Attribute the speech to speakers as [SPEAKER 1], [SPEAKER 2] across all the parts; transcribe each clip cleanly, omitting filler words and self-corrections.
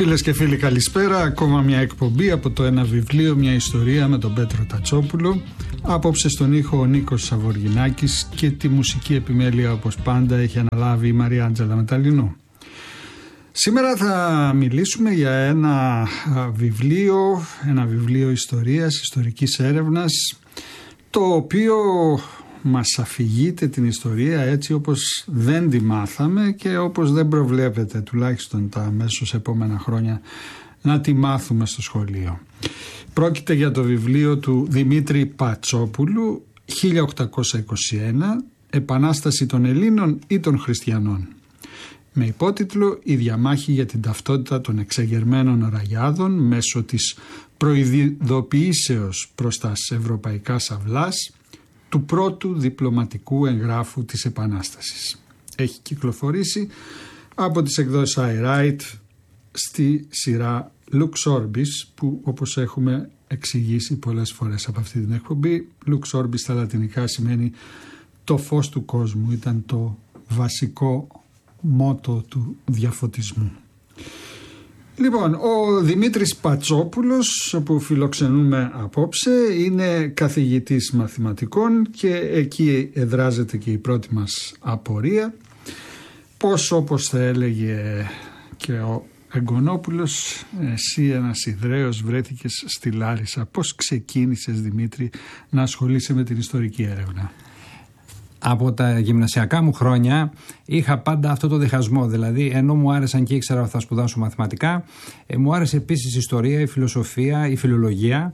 [SPEAKER 1] Φίλες και φίλοι, καλησπέρα. Ακόμα μια εκπομπή από το Ένα Βιβλίο, μια ιστορία με τον Πέτρο Τατσόπουλο. Απόψε στον ήχο ο Νίκος Σαβοργινάκης και τη μουσική επιμέλεια, όπως πάντα, έχει αναλάβει η Μαριάντζελα Μεταλλινού. Σήμερα θα μιλήσουμε για ένα βιβλίο ιστορίας, ιστορικής έρευνας, το οποίο μας αφηγείται την ιστορία έτσι όπως δεν τη μάθαμε και όπως δεν προβλέπεται τουλάχιστον τα αμέσως επόμενα χρόνια να τη μάθουμε στο σχολείο. Πρόκειται για το βιβλίο του Δημήτρη Πατσόπουλου, 1821, «Επανάσταση των Ελλήνων ή των Χριστιανών», με υπότιτλο «Η διαμάχη για την ταυτότητα των εξεγερμένων ραγιάδων μέσω της προειδοποιήσεως προς τα ευρωπαϊκά αυλάς του πρώτου διπλωματικού εγγράφου της Επανάστασης». Έχει κυκλοφορήσει από τις εκδόσεις I-Write στη σειρά Lux Orbis, που όπως έχουμε εξηγήσει πολλές φορές από αυτή την εκπομπή, Lux Orbis στα λατινικά σημαίνει το φως του κόσμου, ήταν το βασικό μότο του διαφωτισμού. Λοιπόν, ο Δημήτρης Πατσόπουλος, που φιλοξενούμε απόψε, είναι καθηγητής μαθηματικών και εκεί εδράζεται και η πρώτη μας απορία. Πώς, όπως θα έλεγε και ο Εγκονόπουλος, εσύ ένας Ιδραίος βρέθηκες στη Λάρισα. Πώς ξεκίνησες, Δημήτρη, να ασχολείσαι με την ιστορική έρευνα?
[SPEAKER 2] Από τα γυμνασιακά μου χρόνια είχα πάντα αυτό το διχασμό. Δηλαδή, ενώ μου άρεσαν και ήξερα ότι θα σπουδάσω μαθηματικά, μου άρεσε επίσης η ιστορία, η φιλοσοφία, η φιλολογία.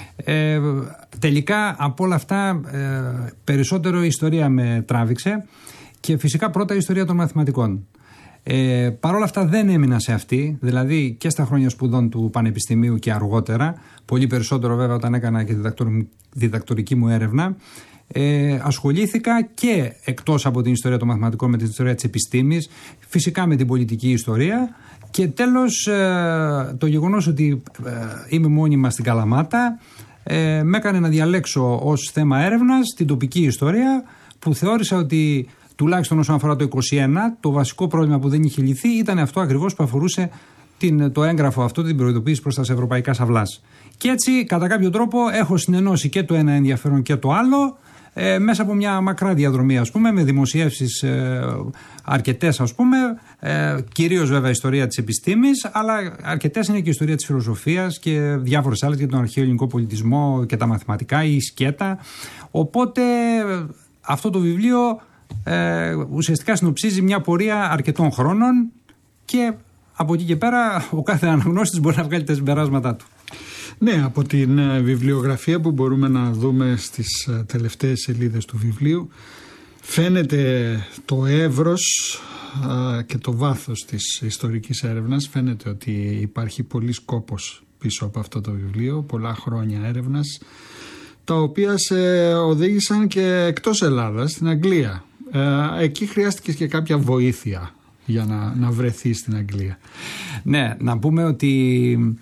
[SPEAKER 2] Τελικά από όλα αυτά περισσότερο η ιστορία με τράβηξε και φυσικά πρώτα η ιστορία των μαθηματικών. Παρ' όλα αυτά δεν έμεινα σε αυτή, δηλαδή και στα χρόνια σπουδών του πανεπιστημίου και αργότερα, πολύ περισσότερο βέβαια όταν έκανα και διδακτορική μου έρευνα. Ασχολήθηκα και εκτός από την ιστορία των μαθηματικών με την ιστορία της επιστήμης, φυσικά με την πολιτική ιστορία και τέλος το γεγονός ότι είμαι μόνιμα στην Καλαμάτα με έκανε να διαλέξω ως θέμα έρευνας την τοπική ιστορία, που θεώρησα ότι τουλάχιστον όσον αφορά το 21 το βασικό πρόβλημα που δεν είχε λυθεί ήταν αυτό ακριβώς που αφορούσε το έγγραφο αυτό, την προειδοποίηση προς τα ευρωπαϊκά αυλάς. Και έτσι κατά κάποιο τρόπο έχω συνενώσει και το ένα ενδιαφέρον και το άλλο μέσα από μια μακρά διαδρομή, ας πούμε, με δημοσιεύσεις αρκετές, ας πούμε, κυρίως βέβαια ιστορία της επιστήμης, αλλά αρκετές είναι και η ιστορία της φιλοσοφίας και διάφορες άλλες για τον αρχαίο ελληνικό πολιτισμό και τα μαθηματικά ή η σκέτα. Οπότε αυτό το βιβλίο ουσιαστικά συνοψίζει μια πορεία αρκετών χρόνων και από εκεί και πέρα ο κάθε αναγνώστης μπορεί να βγάλει τα συμπεράσματά του.
[SPEAKER 1] Ναι, από την βιβλιογραφία που μπορούμε να δούμε στις τελευταίες σελίδες του βιβλίου φαίνεται το εύρος και το βάθος της ιστορικής έρευνας. Φαίνεται ότι υπάρχει πολύς κόπος πίσω από αυτό το βιβλίο, πολλά χρόνια έρευνας, τα οποία σε οδήγησαν και εκτός Ελλάδας, στην Αγγλία. Εκεί χρειάστηκε και κάποια βοήθεια για να βρεθεί στην Αγγλία.
[SPEAKER 2] Ναι, να πούμε ότι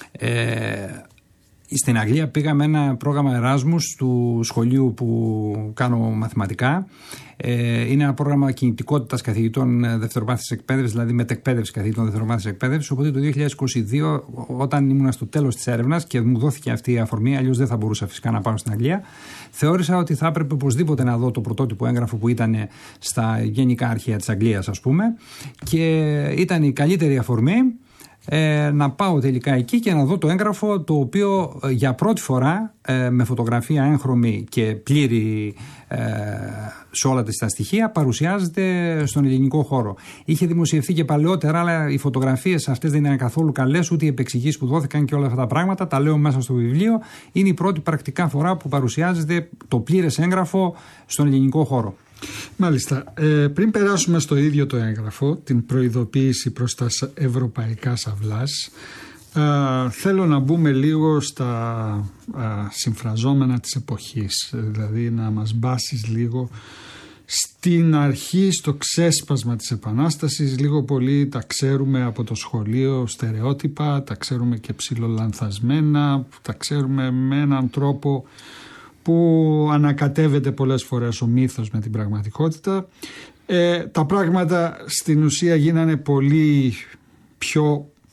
[SPEAKER 2] στην Αγγλία πήγαμε ένα πρόγραμμα Εράσμους του σχολείου που κάνω μαθηματικά. Είναι ένα πρόγραμμα κινητικότητας καθηγητών δευτερομάθησης εκπαίδευσης, δηλαδή μετεκπαίδευση καθηγητών δευτερομάθησης εκπαίδευσης. Οπότε το 2022, όταν ήμουν στο τέλος της έρευνας και μου δόθηκε αυτή η αφορμή, αλλιώς δεν θα μπορούσα φυσικά να πάω στην Αγγλία, θεώρησα ότι θα έπρεπε οπωσδήποτε να δω το πρωτότυπο έγγραφο που ήταν στα γενικά αρχεία της Αγγλίας, ας πούμε, και ήταν η καλύτερη αφορμή να πάω τελικά εκεί και να δω το έγγραφο, το οποίο για πρώτη φορά με φωτογραφία έγχρωμη και πλήρη σε όλα τα στοιχεία παρουσιάζεται στον ελληνικό χώρο. Είχε δημοσιευθεί και παλαιότερα, αλλά οι φωτογραφίες αυτές δεν ήταν καθόλου καλές, ούτε οι επεξηγήσεις που δόθηκαν και όλα αυτά τα πράγματα. Τα λέω μέσα στο βιβλίο. Είναι η πρώτη πρακτικά φορά που παρουσιάζεται το πλήρες έγγραφο στον ελληνικό χώρο.
[SPEAKER 1] Μάλιστα. Πριν περάσουμε στο ίδιο το έγγραφο, την προειδοποίηση προς τα ευρωπαϊκά αυλάς, θέλω να μπούμε λίγο στα συμφραζόμενα της εποχής, δηλαδή να μας μπάσεις λίγο στην αρχή, στο ξέσπασμα της Επανάστασης. Λίγο πολύ τα ξέρουμε από το σχολείο στερεότυπα, τα ξέρουμε και ψιλολανθασμένα, τα ξέρουμε με έναν τρόπο που ανακατεύεται πολλές φορές ο μύθος με την πραγματικότητα. Τα πράγματα στην ουσία γίνανε πολύ πιο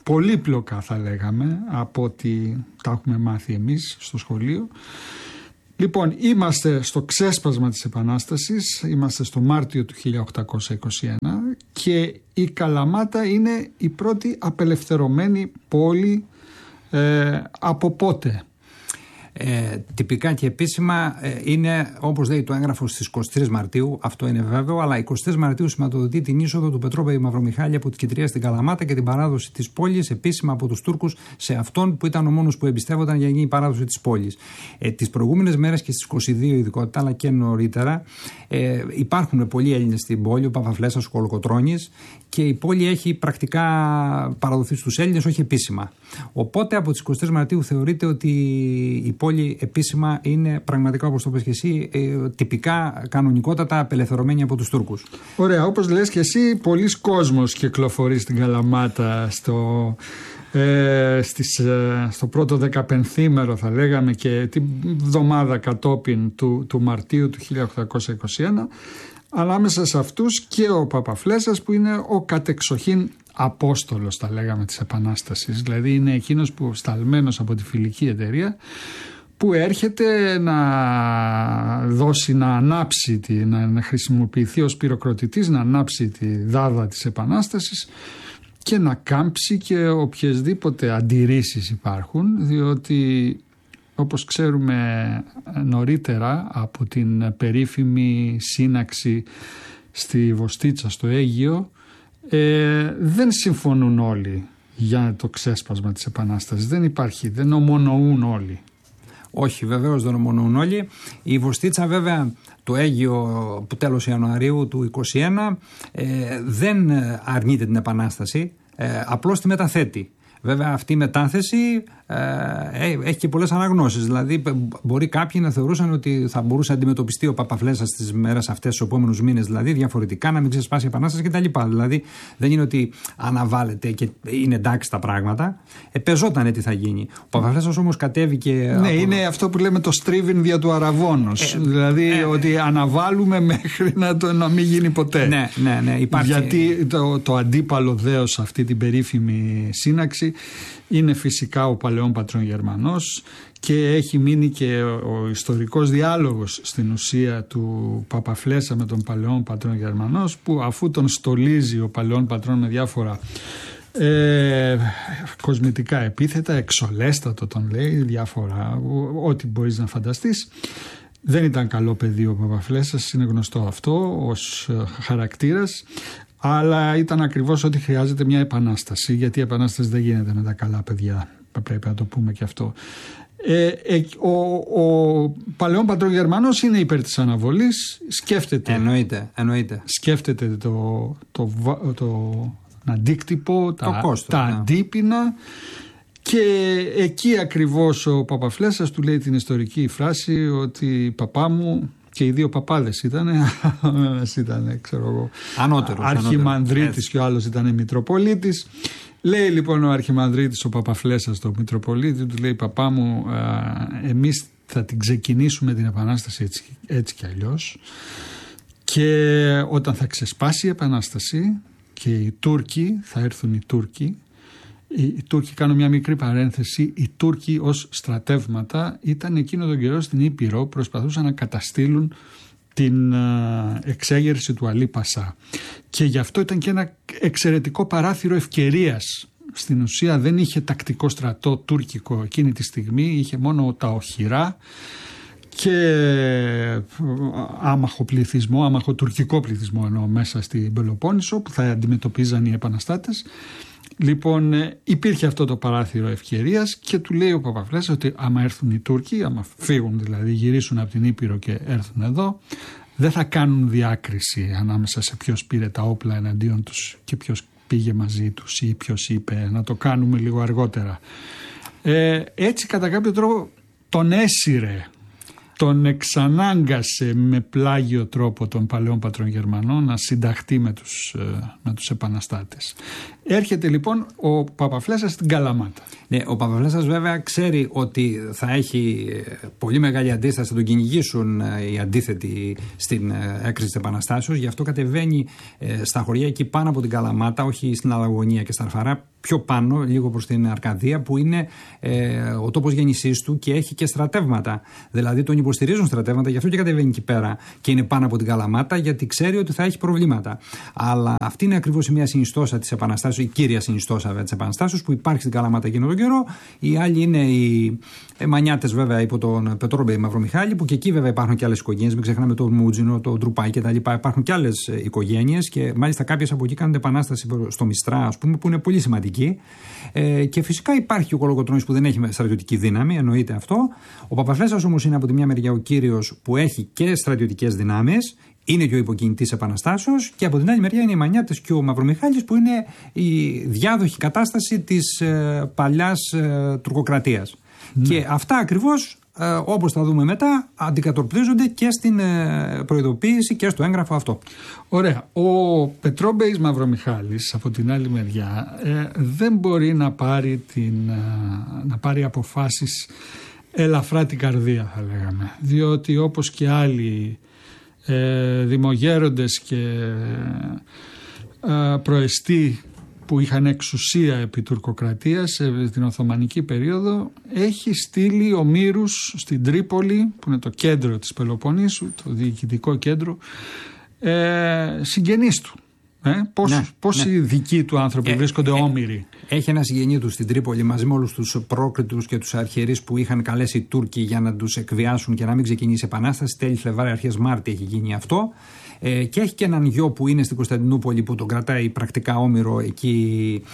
[SPEAKER 1] πολύπλοκα θα λέγαμε από ό,τι τα έχουμε μάθει εμείς στο σχολείο. Λοιπόν, είμαστε στο ξέσπασμα της Επανάστασης, είμαστε στο Μάρτιο του 1821 και η Καλαμάτα είναι η πρώτη απελευθερωμένη πόλη από πότε?
[SPEAKER 2] Τυπικά και επίσημα είναι, όπως λέει το έγγραφο, στις 23 Μαρτίου, αυτό είναι βέβαιο, αλλά 23 Μαρτίου σηματοδοτεί την είσοδο του Πετρόπεδη Μαυρομιχάλη από την Κιτρία στην Καλαμάτα και την παράδοση της πόλης επίσημα από τους Τούρκους σε αυτόν που ήταν ο μόνος που εμπιστεύονταν για να γίνει η παράδοση της πόλης. Τις προηγούμενες μέρες και στις 22 ειδικότητα, αλλά και νωρίτερα, υπάρχουν πολλοί Έλληνες στην πόλη, ο Παπαφλέσσας, ο Κολοκοτρώνης, και η πόλη έχει πρακτικά παραδοθεί στους Έλληνες, όχι επίσημα. Οπότε από τις 23 Μαρτίου θεωρείται ότι η πόλη επίσημα είναι πραγματικά, όπως το πες και εσύ, τυπικά, κανονικότατα απελευθερωμένη από τους Τούρκους.
[SPEAKER 1] Ωραία, όπως λες και εσύ, πολλοί κόσμος κυκλοφορεί στην Καλαμάτα στο πρώτο 15ήμερο, θα λέγαμε, και την εβδομάδα κατόπιν του Μαρτίου του 1821. Ανάμεσα σε αυτούς και ο Παπαφλέσσας, που είναι ο κατεξοχήν απόστολος, θα λέγαμε, της Επανάστασης. Δηλαδή είναι εκείνος που, σταλμένος από τη Φιλική Εταιρεία, που έρχεται να δώσει, να ανάψει, να χρησιμοποιηθεί ως πυροκροτητής, να ανάψει τη δάδα της Επανάστασης και να κάμψει και οποιασδήποτε αντιρρήσεις υπάρχουν, διότι όπως ξέρουμε νωρίτερα από την περίφημη σύναξη στη Βοστίτσα στο Αίγυο, δεν συμφωνούν όλοι για το ξέσπασμα της Επανάστασης. Δεν ομονοούν όλοι.
[SPEAKER 2] Όχι, βεβαίως δεν ομονοούν όλοι. Η Βοστίτσα, βέβαια, το Αίγυο που τέλος Ιανουαρίου του 2021 δεν αρνείται την Επανάσταση, απλώς τη μεταθέτει. Βέβαια αυτή η μετάθεση έχει και πολλές αναγνώσεις. Δηλαδή μπορεί κάποιοι να θεωρούσαν ότι θα μπορούσε να αντιμετωπιστεί ο Παπαφλέσσας στις μέρες αυτές, στους επόμενους μήνες, δηλαδή διαφορετικά, να μην ξεσπάσει η Επανάσταση κτλ. Δηλαδή δεν είναι ότι αναβάλλεται και είναι εντάξει τα πράγματα. Πεζότανε τι θα γίνει. Ο Παπαφλέσσας όμως κατέβηκε.
[SPEAKER 1] Ναι, είναι αυτό που λέμε το στρίβιν δια του αραβώνος. Δηλαδή ότι αναβάλουμε μέχρι να μην γίνει ποτέ.
[SPEAKER 2] Ναι, υπάρχει.
[SPEAKER 1] Γιατί το αντίπαλο δέος σε αυτή την περίφημη σύναξη είναι φυσικά ο παλαιόν πατρόν Γερμανός, και έχει μείνει και ο ιστορικός διάλογος στην ουσία του Παπαφλέσσα με τον παλαιόν πατρόν Γερμανός, που αφού τον στολίζει ο παλαιόν πατρόν με διάφορα κοσμητικά επίθετα, εξολέστατο τον λέει, διάφορα, ό,τι μπορείς να φανταστείς. Δεν ήταν καλό παιδί ο Παπαφλέσσας, είναι γνωστό αυτό ως χαρακτήρας. Αλλά ήταν ακριβώς ότι χρειάζεται μια επανάσταση, γιατί η επανάσταση δεν γίνεται με τα καλά παιδιά, πρέπει να το πούμε και αυτό. Ο παλαιόν πατρόν Γερμανός είναι υπέρ της αναβολής, σκέφτεται.
[SPEAKER 2] Εννοείται.
[SPEAKER 1] Σκέφτεται το αντίκτυπο, τα αντίπεινα, και εκεί ακριβώς ο Παπαφλέσσας του λέει την ιστορική φράση ότι παπά μου, και οι δύο παπάδες ήταν, ξέρω εγώ, αρχιμανδρίτης και ο άλλος ήταν μητροπολίτης. Λέει λοιπόν ο αρχιμανδρίτης, ο Παπαφλέσσας, το μητροπολίτη, του λέει, παπά μου, εμείς θα την ξεκινήσουμε την Επανάσταση έτσι κι αλλιώς, και όταν θα ξεσπάσει η Επανάσταση και οι Τούρκοι, θα έρθουν οι Τούρκοι. Οι Τούρκοι, κάνω μια μικρή παρένθεση, οι Τούρκοι ως στρατεύματα ήταν εκείνο τον καιρό στην Ήπειρο, προσπαθούσαν να καταστήλουν την εξέγερση του Αλή Πασά, και γι' αυτό ήταν και ένα εξαιρετικό παράθυρο ευκαιρίας. Στην ουσία δεν είχε τακτικό στρατό τουρκικό εκείνη τη στιγμή, είχε μόνο τα οχυρά και άμαχο πληθυσμό, άμαχο τουρκικό πληθυσμό εννοώ, μέσα στην Πελοπόννησο, που θα αντιμετωπίζαν οι επαναστάτες. Λοιπόν, υπήρχε αυτό το παράθυρο ευκαιρίας, και του λέει ο Παπαφλέσσας ότι άμα έρθουν οι Τούρκοι, άμα φύγουν δηλαδή, γυρίσουν από την Ήπειρο και έρθουν εδώ, δεν θα κάνουν διάκριση ανάμεσα σε ποιος πήρε τα όπλα εναντίον τους και ποιος πήγε μαζί τους ή ποιος είπε να το κάνουμε λίγο αργότερα. Έτσι κατά κάποιο τρόπο τον έσυρε, τον εξανάγκασε με πλάγιο τρόπο τον παλαιόν πατρόν Γερμανό να συνταχτεί με τους επαναστάτες. Έρχεται λοιπόν ο Παπαφλέσσας στην Καλαμάτα.
[SPEAKER 2] Ναι, ο Παπαφλέσσας βέβαια ξέρει ότι θα έχει πολύ μεγάλη αντίσταση, θα τον κυνηγήσουν οι αντίθετοι στην έκρηξη της Επαναστάσεως. Γι' αυτό κατεβαίνει στα χωριά εκεί πάνω από την Καλαμάτα, όχι στην Αλαγωνία και στα Αρφαρά, πιο πάνω, λίγο προς την Αρκαδία, που είναι ο τόπος γέννησής του και έχει και στρατεύματα. Δηλαδή τον υποστηρίζουν στρατεύματα, γι' αυτό και κατεβαίνει εκεί πέρα και είναι πάνω από την Καλαμάτα, γιατί ξέρει ότι θα έχει προβλήματα. Αλλά αυτή είναι ακριβώς μια συνιστόσα της Επαναστάσεως, η κύρια συνιστόσα της Επαναστάσεως που υπάρχει στην Καλαμάτα εκείνο τον καιρό. Οι άλλοι είναι οι μανιάτες βέβαια υπό τον Πετρόμπεϊ Μαυρομιχάλη, που και εκεί βέβαια υπάρχουν και άλλες οικογένειες. Μην ξεχνάμε τον Μούτζινο, τον Τρουπάι κτλ. Υπάρχουν και άλλες οικογένειες και μάλιστα κάποιες από εκεί κάνουν επανάσταση στο Μιστρά, ας πούμε, που είναι πολύ σημαντική. Και φυσικά υπάρχει ο Κολοκοτρώνης που δεν έχει στρατιωτική δύναμη, εννοείται αυτό. Ο Παπαφλέσσας όμως είναι από τη μια μεριά ο κύριος που έχει και στρατιωτικές δυνάμεις, είναι και ο υποκινητής Επαναστάσεως, και από την άλλη μεριά είναι οι Μανιάτες και ο Μαυρομιχάλης που είναι η διάδοχη κατάσταση της παλιάς τουρκοκρατίας. Ναι. Και αυτά ακριβώς, όπως θα δούμε μετά, αντικατοπτρίζονται και στην προειδοποίηση και στο έγγραφο αυτό.
[SPEAKER 1] Ωραία. Ο Πετρόμπεϊς Μαυρομιχάλης από την άλλη μεριά δεν μπορεί να πάρει αποφάσεις ελαφρά την καρδία, θα λέγαμε, διότι όπως και άλλοι δημογέροντες και προεστοί που είχαν εξουσία επί τουρκοκρατίας την Οθωμανική περίοδο, έχει στείλει ομήρους στην Τρίπολη, που είναι το κέντρο της Πελοποννήσου, το διοικητικό κέντρο, συγγενείς του. Πόσοι δικοί του άνθρωποι βρίσκονται όμηροι.
[SPEAKER 2] Έχει ένα συγγενή του στην Τρίπολη μαζί με όλους τους πρόκριτους και τους αρχιερείς που είχαν καλέσει οι Τούρκοι για να τους εκβιάσουν και να μην ξεκινήσει επανάσταση. Τέλη Φλεβάρη, αρχές Μάρτη έχει γίνει αυτό. Και έχει και έναν γιο που είναι στην Κωνσταντινούπολη που τον κρατάει πρακτικά όμηρο εκεί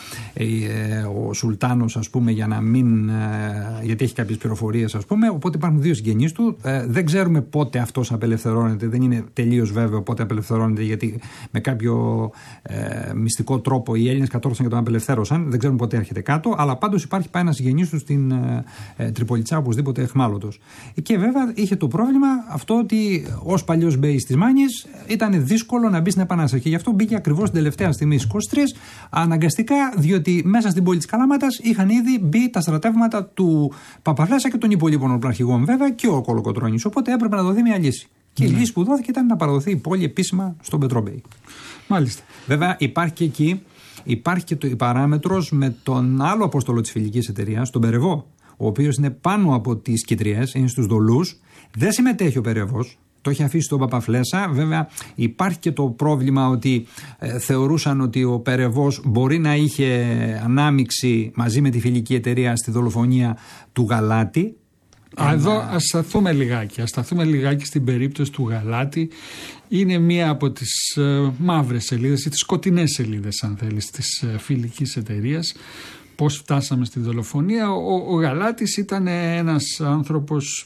[SPEAKER 2] ο Σουλτάνος, ας πούμε, για να μην. Γιατί έχει κάποιες πληροφορίες, ας πούμε. Οπότε υπάρχουν δύο συγγενείς του. Δεν ξέρουμε πότε αυτός απελευθερώνεται. Δεν είναι τελείως βέβαιο πότε απελευθερώνεται, γιατί με κάποιο μυστικό τρόπο οι Έλληνες κατόρθωσαν και τον απελευθέρωσαν. Δεν ξέρουμε πότε έρχεται κάτω. Αλλά πάντως υπάρχει πάει ένας συγγενής του στην Τριπολιτσά, οπωσδήποτε εχμάλωτος. Και βέβαια είχε το πρόβλημα αυτό ότι ως παλιός μπέης της Μάνης ήταν δύσκολο να μπει στην Επανάσταση. Και γι' αυτό μπήκε ακριβώς την τελευταία στιγμή στις 23, αναγκαστικά, διότι μέσα στην πόλη της Καλαμάτας είχαν ήδη μπει τα στρατεύματα του Παπαφλέσσα και των υπολείπων αρχηγών, βέβαια, και ο Κολοκοτρώνης. Οπότε έπρεπε να δοθεί μια λύση. Και η λύση που δόθηκε ήταν να παραδοθεί η πόλη επίσημα στον Πετρόμπεϊ.
[SPEAKER 1] Μάλιστα.
[SPEAKER 2] Βέβαια, υπάρχει και εκεί η παράμετρος με τον άλλο απόστολο της φιλικής εταιρείας, τον Περεβό, ο οποίος είναι πάνω από τις Κιτριές, είναι στους Δολούς. Δεν συμμετέχει ο Περεβός. Το έχει αφήσει τον Παπαφλέσσα. Βέβαια, υπάρχει και το πρόβλημα ότι θεωρούσαν ότι ο Περεβός μπορεί να είχε ανάμειξη μαζί με τη φιλική εταιρεία στη δολοφονία του Γαλάτη.
[SPEAKER 1] Εδώ ας σταθούμε λιγάκι στην περίπτωση του Γαλάτη. Είναι μία από τις μαύρες σελίδες ή τις σκοτεινές σελίδες, αν θέλεις, της φιλικής εταιρείας. Πώς φτάσαμε στη δολοφονία. Ο Γαλάτης ήταν ένας άνθρωπος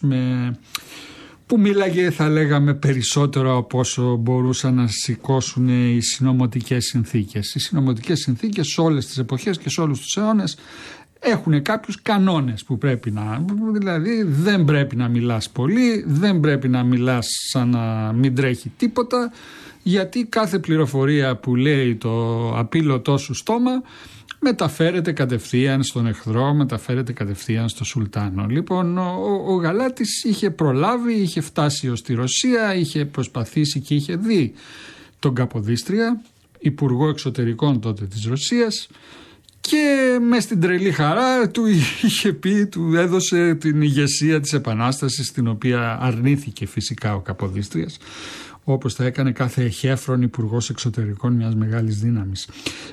[SPEAKER 1] που μίλαγε, θα λέγαμε, περισσότερο από όσο μπορούσαν να σηκώσουν οι συνωμοτικές συνθήκες. Οι συνωμοτικές συνθήκες σε όλες τις εποχές και σε όλους τους αιώνες έχουν κάποιους κανόνες που πρέπει να. Δηλαδή, δεν πρέπει να μιλάς πολύ, δεν πρέπει να μιλάς σαν να μην τρέχει τίποτα, γιατί κάθε πληροφορία που λέει το απείλωτό σου στόμα μεταφέρεται κατευθείαν στον εχθρό, μεταφέρεται κατευθείαν στο Σουλτάνο. Λοιπόν, ο Γαλάτης είχε προλάβει, είχε φτάσει ως τη Ρωσία, είχε προσπαθήσει και είχε δει τον Καποδίστρια, υπουργό εξωτερικών τότε της Ρωσίας, και μες στην τρελή χαρά του είχε πει, του έδωσε την ηγεσία της Επανάστασης, την οποία αρνήθηκε φυσικά ο Καποδίστριας, όπως θα έκανε κάθε εχέφρον υπουργός εξωτερικών μιας μεγάλης δύναμης.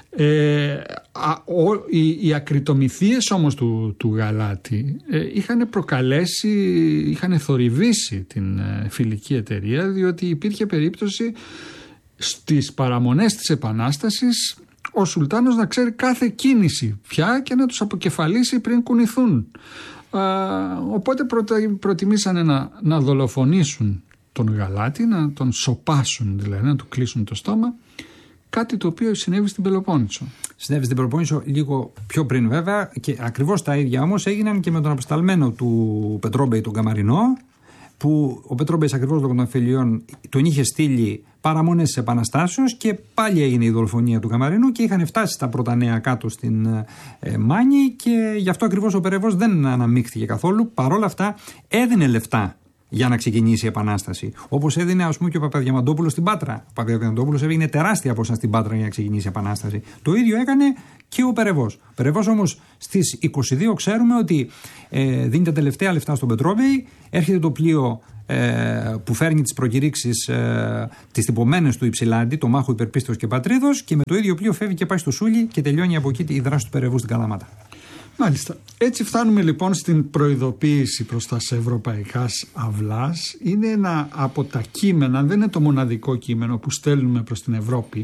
[SPEAKER 1] Οι ακριτομυθίες όμως του Γαλάτη είχαν προκαλέσει, είχαν θορυβήσει την φιλική εταιρεία, διότι υπήρχε περίπτωση στις παραμονές της Επανάστασης ο Σουλτάνος να ξέρει κάθε κίνηση πια και να τους αποκεφαλίσει πριν κουνηθούν. Οπότε προτιμήσανε να δολοφονήσουν τον Γαλάτη, να τον σοπάσουν, δηλαδή να του κλείσουν το στόμα, κάτι το οποίο συνέβη στην Πελοπόννησο.
[SPEAKER 2] Συνέβη στην Πελοπόννησο λίγο πιο πριν βέβαια, και ακριβώς τα ίδια όμως έγιναν και με τον αποσταλμένο του Πετρόμπεϊ τον Καμαρινό, που ο Πετρόμπεϊς ακριβώς λόγω των αφιλιών τον είχε στείλει παραμονές της επαναστάσεως και πάλι έγινε η δολοφονία του Καμαρίνου και είχαν φτάσει τα πρώτα νέα κάτω στην Μάνη και γι' αυτό ακριβώς ο Περεβός δεν αναμίχθηκε καθόλου. Παρόλα αυτά έδινε λεφτά για να ξεκινήσει η επανάσταση. Όπως έδινε, ας πούμε, και ο Παπαδιαμαντόπουλος στην Πάτρα. Ο Παπαδιαμαντόπουλος έβγαινε τεράστια ποσά στην Πάτρα για να ξεκινήσει η επανάσταση. Το ίδιο έκανε και ο Περεβός. Ο Περεβός όμως στις 22 ξέρουμε ότι δίνει τα τελευταία λεφτά στον Πετρόμπεϊ, έρχεται το πλοίο που φέρνει τις προκηρύξεις τις τυπωμένες του Υψηλάντη, το Μάχο Υπερπίστεως και Πατρίδος, και με το ίδιο πλοίο φεύγει και πάει στο Σούλι και τελειώνει από εκεί η δράση του Περεβού στην Καλαμάτα.
[SPEAKER 1] Μάλιστα. Έτσι φτάνουμε λοιπόν στην προειδοποίηση προς τα ευρωπαϊκάς αυλάς. Είναι ένα από τα κείμενα, δεν είναι το μοναδικό κείμενο που στέλνουμε προς την Ευρώπη,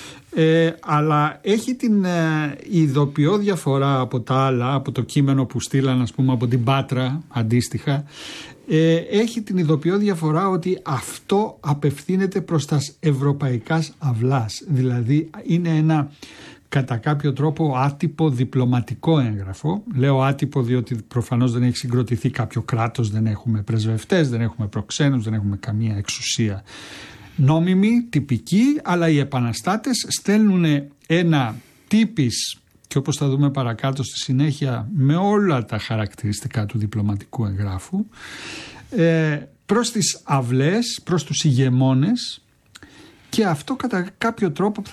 [SPEAKER 1] αλλά έχει την ειδοποιώ διαφορά από τα άλλα, από το κείμενο που στείλαν, ας πούμε, από την Πάτρα αντίστοιχα. Έχει την ειδοποιώ διαφορά ότι αυτό απευθύνεται προς τα ευρωπαϊκάς αυλάς. Δηλαδή είναι ένα κατά κάποιο τρόπο άτυπο διπλωματικό έγγραφο. Λέω άτυπο διότι προφανώς δεν έχει συγκροτηθεί κάποιο κράτος, δεν έχουμε πρεσβευτές, δεν έχουμε προξένους, δεν έχουμε καμία εξουσία νόμιμη, τυπική, αλλά οι επαναστάτες στέλνουν ένα τύπης, και όπως θα δούμε παρακάτω στη συνέχεια, με όλα τα χαρακτηριστικά του διπλωματικού εγγράφου, προς τις αυλές, προς τους ηγεμόνες, και αυτό κατά κάποιο τρόπο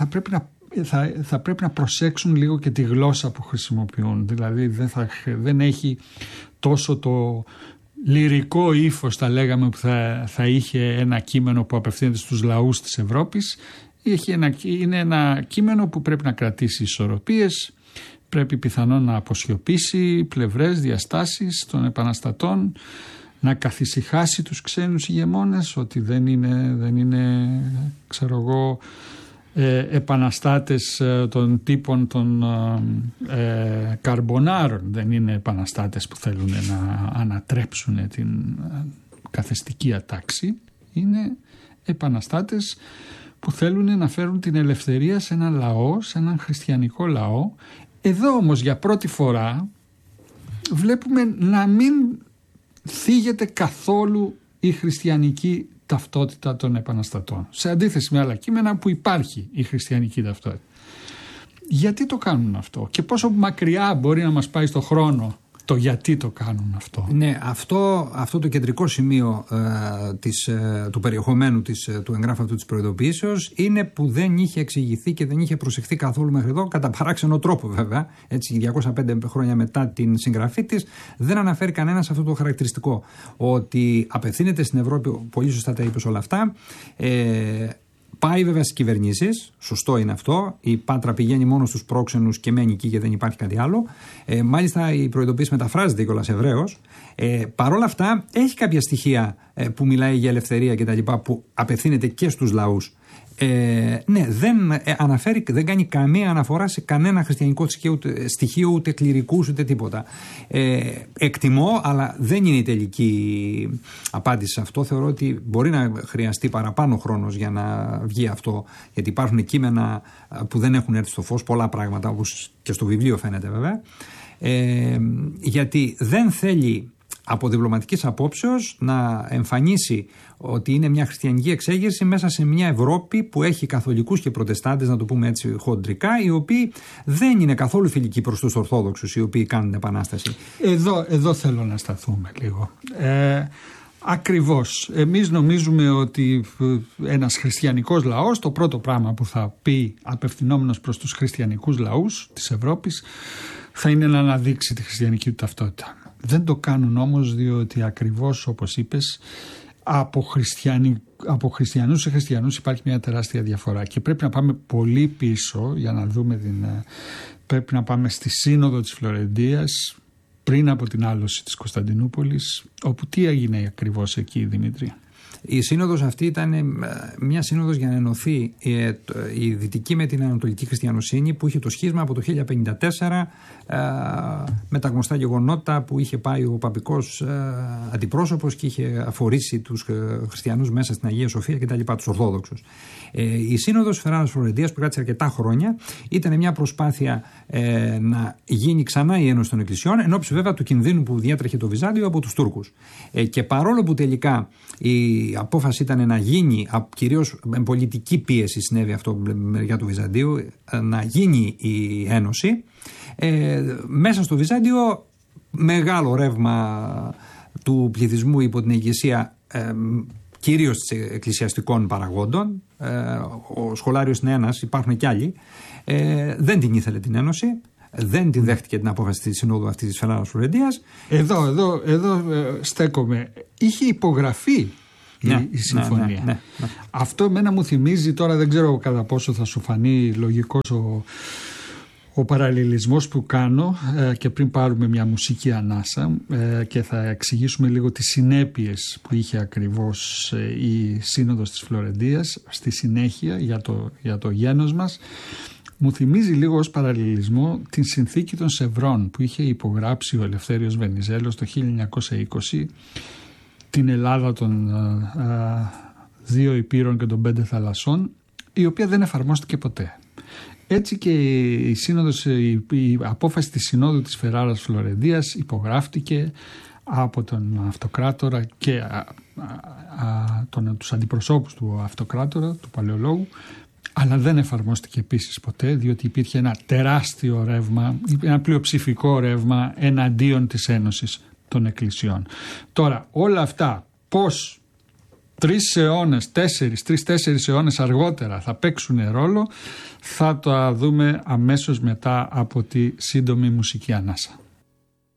[SPEAKER 1] θα πρέπει να προσέξουν λίγο και τη γλώσσα που χρησιμοποιούν. Δηλαδή δεν έχει τόσο το λυρικό ύφος, θα λέγαμε, που θα είχε ένα κείμενο που απευθύνεται στους λαούς της Ευρώπης. Είναι ένα κείμενο που πρέπει να κρατήσει ισορροπίες, πρέπει πιθανόν να αποσιωπήσει πλευρές, διαστάσεις των επαναστατών, να καθησυχάσει τους ξένους ηγεμόνες ότι δεν είναι ξέρω εγώ, επαναστάτες των τύπων των καρμπονάρων, δεν είναι επαναστάτες που θέλουν να ανατρέψουν την καθεστική ατάξη, είναι επαναστάτες που θέλουν να φέρουν την ελευθερία σε έναν λαό, σε έναν χριστιανικό λαό. Εδώ όμως για πρώτη φορά βλέπουμε να μην θίγεται καθόλου η χριστιανική ταυτότητα των επαναστατών, σε αντίθεση με άλλα κείμενα που υπάρχει η χριστιανική ταυτότητα. Γιατί το κάνουν αυτό και πόσο μακριά μπορεί να μας πάει στο χρόνο το γιατί το κάνουν αυτό?
[SPEAKER 2] Ναι, αυτό το κεντρικό σημείο του περιεχομένου του εγγράφου αυτού της προειδοποίησεως είναι που δεν είχε εξηγηθεί και δεν είχε προσεχθεί καθόλου μέχρι εδώ, κατά παράξενο τρόπο βέβαια, έτσι 205 χρόνια μετά την συγγραφή της, δεν αναφέρει κανένας αυτό το χαρακτηριστικό, ότι απευθύνεται στην Ευρώπη, πολύ σωστά τα είπες όλα αυτά. Πάει βέβαια στις κυβερνήσεις, σωστό είναι αυτό. Η Πάτρα πηγαίνει μόνο στους πρόξενους και μένει εκεί και δεν υπάρχει κάτι άλλο. Μάλιστα η προειδοποίηση μεταφράζεται κιόλας Εβραίος. Παρ' όλα αυτά έχει κάποια στοιχεία που μιλάει για ελευθερία και τα λοιπά, που απευθύνεται και στους λαούς. Ναι, δεν κάνει καμία αναφορά σε κανένα χριστιανικό στοιχείο, ούτε κληρικούς ούτε τίποτα. Εκτιμώ, αλλά δεν είναι η τελική απάντηση σε αυτό. Θεωρώ ότι μπορεί να χρειαστεί παραπάνω χρόνος για να βγει αυτό, γιατί υπάρχουν κείμενα που δεν έχουν έρθει στο φως, πολλά πράγματα, όπως και στο βιβλίο φαίνεται βέβαια, γιατί δεν θέλει από διπλωματικής απόψεως να εμφανίσει ότι είναι μια χριστιανική εξέγερση μέσα σε μια Ευρώπη που έχει καθολικούς και προτεστάντες, να το πούμε έτσι χοντρικά, οι οποίοι δεν είναι καθόλου φιλικοί προς τους Ορθόδοξους, οι οποίοι κάνουν επανάσταση.
[SPEAKER 1] Εδώ θέλω να σταθούμε λίγο. Ακριβώς. Εμείς νομίζουμε ότι ένας χριστιανικός λαός, το πρώτο πράγμα που θα πει απευθυνόμενος προς τους χριστιανικούς λαούς της Ευρώπης, θα είναι να αναδείξει τη χριστιανική του ταυτότητα. Δεν το κάνουν όμως, διότι ακριβώς όπως είπες, από χριστιανούς σε χριστιανούς υπάρχει μια τεράστια διαφορά και πρέπει να πάμε πολύ πίσω για να δούμε πρέπει να πάμε στη Σύνοδο της Φλωρεντίας, πριν από την άλωση της Κωνσταντινούπολης, όπου τι έγινε ακριβώς εκεί, Δημήτρη?
[SPEAKER 2] Η σύνοδος αυτή ήταν μια σύνοδος για να ενωθεί η δυτική με την ανατολική χριστιανοσύνη, που είχε το σχίσμα από το 1054 με τα γνωστά γεγονότα που είχε πάει ο παπικός αντιπρόσωπος και είχε αφορήσει τους χριστιανούς μέσα στην Αγία Σοφία κτλ., τους Ορθόδοξους. Η σύνοδος Φεράρας Φλωρεντίας, που κράτησε αρκετά χρόνια, ήταν μια προσπάθεια να γίνει ξανά η Ένωση των Εκκλησιών, ενόψει βέβαια του κινδύνου που διέτρεχε το Βυζάντιο από τους Τούρκους. Και παρόλο που τελικά η απόφαση ήταν να γίνει, κυρίως με πολιτική πίεση συνέβη αυτό από την μεριά του Βυζαντίου, να γίνει η Ένωση, μέσα στο Βυζάντιο μεγάλο ρεύμα του πληθυσμού υπό την ηγεσία κυρίως εκκλησιαστικών παραγόντων, ο Σχολάριος είναι ένας, υπάρχουν και άλλοι, δεν την ήθελε την Ένωση, δεν την δέχτηκε την απόφαση της Συνόδου αυτής της Φεράρας Φλωρεντίας.
[SPEAKER 1] Εδώ στέκομαι. Είχε υπογραφεί η συμφωνία.
[SPEAKER 2] Ναι.
[SPEAKER 1] Αυτό εμένα μου θυμίζει, τώρα δεν ξέρω κατά πόσο θα σου φανεί λογικός ο παραλληλισμός που κάνω, και πριν πάρουμε μια μουσική ανάσα και θα εξηγήσουμε λίγο τις συνέπειες που είχε ακριβώς η Σύνοδος της Φλωρεντίας στη συνέχεια για το γένος μας. Μου θυμίζει λίγο ως παραλληλισμό την συνθήκη των Σευρών που είχε υπογράψει ο Ελευθέριος Βενιζέλος το 1920, την Ελλάδα των 2 υπήρων και των 5 θαλασσών, η οποία δεν εφαρμόστηκε ποτέ. Έτσι και η απόφαση της Συνόδου της Φεράρας Φλωρεντίας υπογράφτηκε από τον Αυτοκράτορα και τους αντιπροσώπους του Αυτοκράτορα, του Παλαιολόγου, αλλά δεν εφαρμόστηκε επίσης ποτέ, διότι υπήρχε ένα τεράστιο ρεύμα, ένα πλειοψηφικό ρεύμα εναντίον της Ένωσης των Εκκλησιών. Τώρα όλα αυτά πώς 3-4 αιώνες αργότερα θα παίξουν ρόλο, θα το δούμε αμέσως μετά από τη σύντομη μουσική ανάσα.